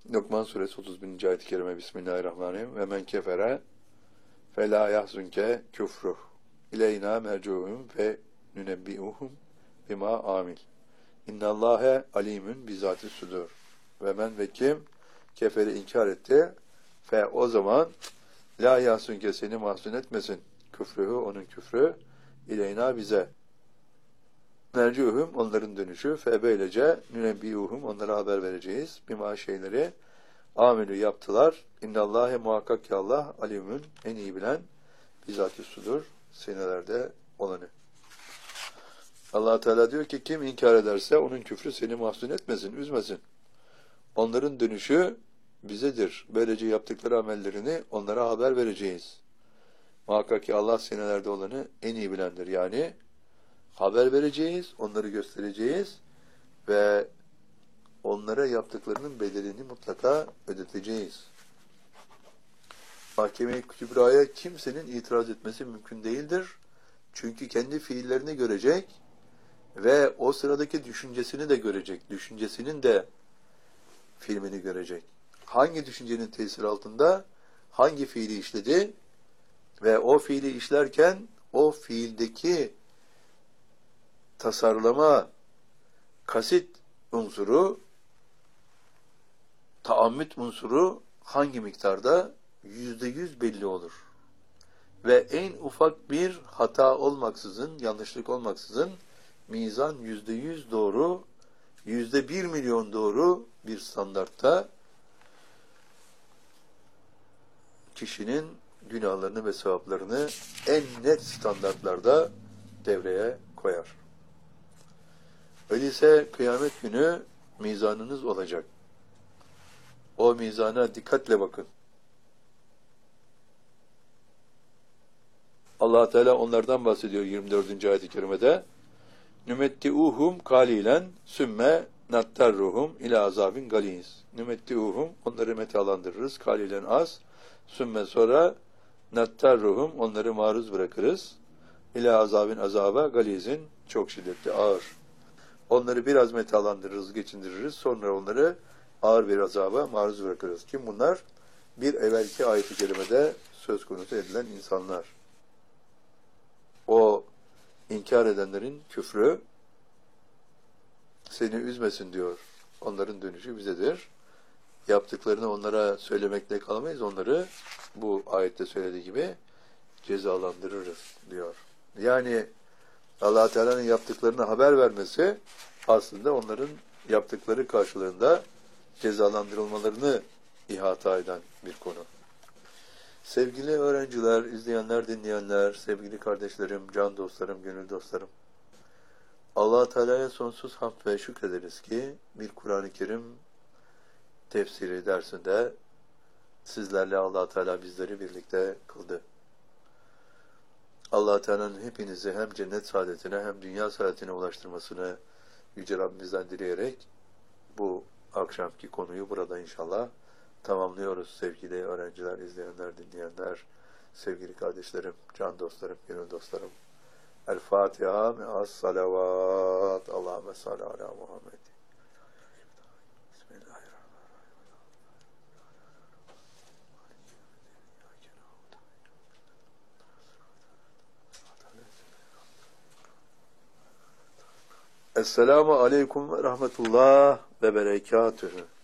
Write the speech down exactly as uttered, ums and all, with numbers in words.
Lokman suresi otuz birinci ayet-i kerime. Bismillahirrahmanirrahim. Ve men kefere fe la yahzunke küfruh ileyna mercuhum ve nünebbiuhum bima amil. İnnallâhe alimün bizati sudur. Ve men ve kim keferi inkar etti fe o zaman la yahzunke seni mahzun etmesin. Küfrühü onun küfrü ileyna bize. Mercuhum onların dönüşü fe böylece nünebbiuhum onlara haber vereceğiz. Bima şeyleri amelü yaptılar. İnnallâhe muhakkak ki Allah alimün en iyi bilen bizati sudur senelerde olanı. Allah Teala diyor ki kim inkar ederse onun küfrü seni mahzun etmesin, üzmesin. Onların dönüşü bizedir. Böylece yaptıkları amellerini onlara haber vereceğiz. Muhakkak ki Allah senelerde olanı en iyi bilendir. Yani haber vereceğiz, onları göstereceğiz ve onlara yaptıklarının bedelini mutlaka ödeteceğiz. Mahkeme-i Kübra'ya kimsenin itiraz etmesi mümkün değildir. Çünkü kendi fiillerini görecek ve o sıradaki düşüncesini de görecek. Düşüncesinin de filmini görecek. Hangi düşüncenin tesiri altında hangi fiili işledi ve o fiili işlerken o fiildeki tasarlama, kasit unsuru, taammüt unsuru hangi miktarda? Yüzde yüz belli olur. Ve en ufak bir hata olmaksızın, yanlışlık olmaksızın mizan yüzde yüz doğru, yüzde bir milyon doğru bir standartta kişinin günahlarını ve sevaplarını en net standartlarda devreye koyar. Öyleyse kıyamet günü mizanınız olacak. O mizana dikkatle bakın. Allah Teala onlardan bahsediyor yirmi dördüncü ayet-i kerimede. Nümetti'uhum kalilen sümme nattarruhum ila azabin galiz. Nümetti'uhum onları metalandırırız. Kalilen az. Sümme sonra nattarruhum onları maruz bırakırız. İla azabin azaba galizin çok şiddetli, ağır. Onları biraz metalandırırız, geçindiririz. Sonra onları ağır bir azaba maruz bırakırız. Kim bunlar? Bir evvelki ayet-i kerimede söz konusu edilen insanlar. O inkar edenlerin küfrü seni üzmesin diyor. Onların dönüşü bizedir. Yaptıklarını onlara söylemekle kalamayız. Onları bu ayette söylediği gibi cezalandırırız diyor. Yani Allah Teala'nın yaptıklarını haber vermesi aslında onların yaptıkları karşılığında cezalandırılmalarını ihata eden bir konu. Sevgili öğrenciler, izleyenler, dinleyenler, sevgili kardeşlerim, can dostlarım, gönül dostlarım. Allah Teala'ya sonsuz hamd ve şükrederiz ki bir Kur'an-ı Kerim tefsiri dersinde sizlerle Allah Teala bizleri birlikte kıldı. Allah Teala'nın hepinizi hem cennet saadetine hem dünya saadetine ulaştırmasını Yüce Rabbimizden dileyerek bu akşamki konuyu burada inşallah tamamlıyoruz sevgili öğrenciler, izleyenler, dinleyenler, sevgili kardeşlerim, can dostlarım, gönül dostlarım. El Fatiha me'as salavat. Allahümme salli ala Muhammed. Esselamu aleyküm ve rahmetullah ve berekatühü.